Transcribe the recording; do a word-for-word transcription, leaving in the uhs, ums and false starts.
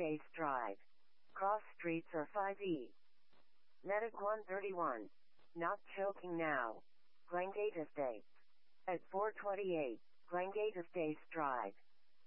Estates Drive. Cross streets are five E. Medic one thirty-one. Not choking now. Glengate Estates. At four twenty-eight, Glengate Estates Drive.